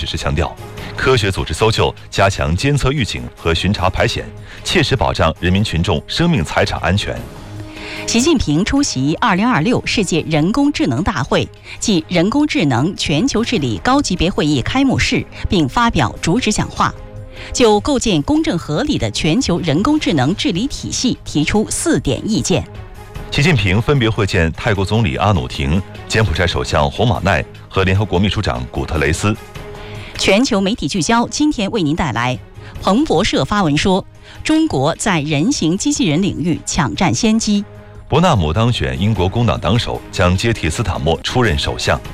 指示强调，科学组织搜救，加强监测预警和巡查排险，切实保障人民群众生命财产安全。 习近平出席2026世界人工智能大会暨人工智能全球治理高级别会议开幕式，并发表主旨讲话，就构建公正合理的全球人工智能治理体系提出4点意见。 习近平分别会见泰国总理阿努廷、柬埔寨首相洪马奈和联合国秘书长古特雷斯。 全球媒体聚焦今天为您带来，彭博社发文说，中国在人形机器人领域抢占先机。 伯纳姆当选英国工党党首，将接替斯坦默出任首相。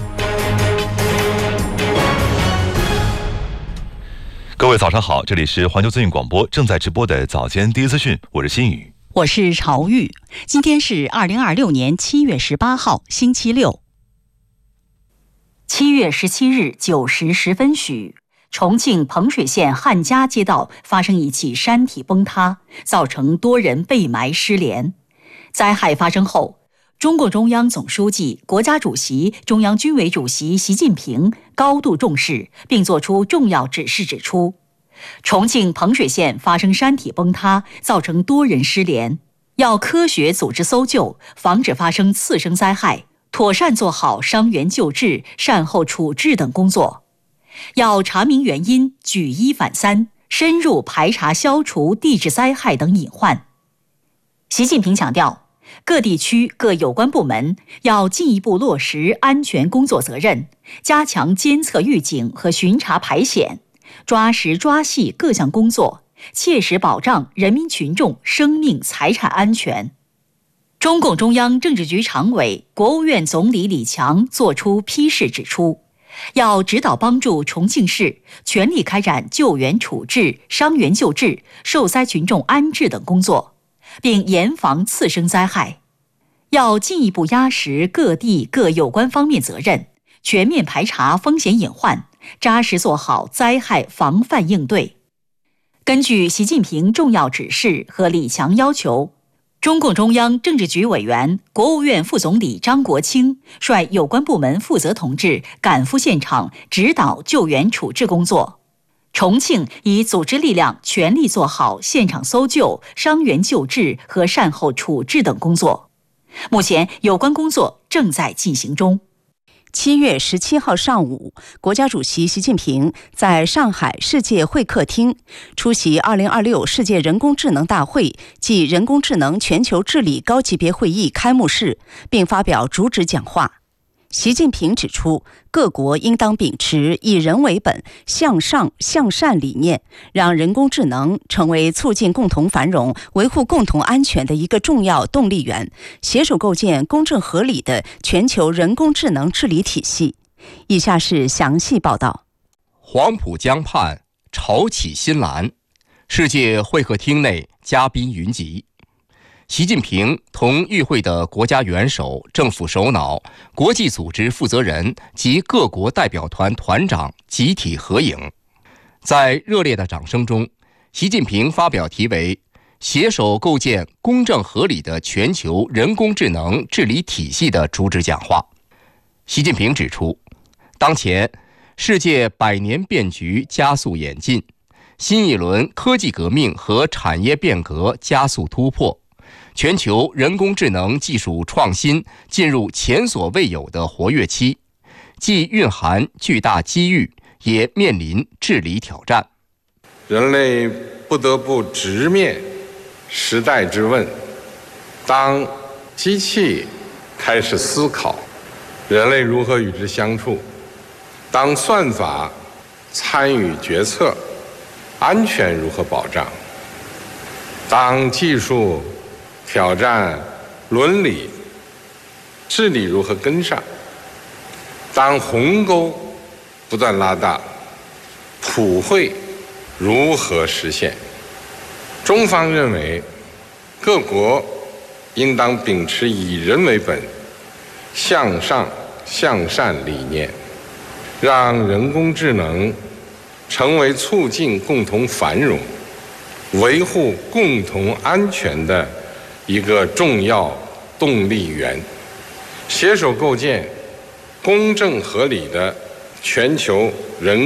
各位早上好，这里是环球资讯广播正在直播的早间第一资讯，我是新宇， 我是朝玉。今天是2026年7月18号，星期六。7月17日9时10分许，重庆彭水县汉家街道发生一起山体崩塌，造成多人被埋失联。灾害发生后，中共中央总书记、国家主席、中央军委主席习近平高度重视，并作出重要指示，指出，重庆彭水县发生山体崩塌，造成多人失联，要科学组织搜救，防止发生次生灾害，妥善做好伤员救治、善后处置等工作，要查明原因，举一反三，深入排查消除地质灾害等隐患。习近平强调，各地区各有关部门要进一步落实安全工作责任，加强监测预警和巡查排险，抓实抓细各项工作，切实保障人民群众生命财产安全。中共中央政治局常委、国务院总理李强作出批示，指出，要指导帮助重庆市全力开展救援处置、伤员救治、受灾群众安置等工作，并严防次生灾害，要进一步压实各地各有关方面责任，全面排查风险隐患，扎实做好灾害防范应对。根据习近平重要指示和李强要求，中共中央政治局委员、国务院副总理张国清率有关部门负责同志赶赴现场，指导救援处置工作。重庆以组织力量全力做好现场搜救、伤员救治和善后处置等工作。目前有关工作正在进行中。7月17号上午，国家主席习近平在上海世界会客厅出席2026世界人工智能大会暨人工智能全球治理高级别会议开幕式，并发表主旨讲话。习近平指出，各国应当秉持以人为本、向上向善理念，让人工智能成为促进共同繁荣、维护共同安全的一个重要动力源，携手构建公正合理的全球人工智能治理体系。以下是详细报道。 黄浦江畔潮起新澜，世界会客厅内嘉宾云集。习近平同与会的国家元首、政府首脑、国际组织负责人及各国代表团团长集体合影。在热烈的掌声中，习近平发表题为“携手构建公正合理的全球人工智能治理体系”的主旨讲话。习近平指出，当前世界百年变局加速演进，新一轮科技革命和产业变革加速突破，全球人工智能技术创新进入前所未有的活跃期，既蕴含巨大机遇，也面临治理挑战。 人类不得不直面时代之问。当机器开始思考，人类如何与之相处？当算法参与决策，安全如何保障？当技术挑战伦理，治理如何跟上？当鸿沟不断拉大，普惠如何实现？中方认为，各国应当秉持以人为本、向上向善理念，让人工智能成为促进共同繁荣、维护共同安全的一个重要动力源，携手构建公正合理的全球人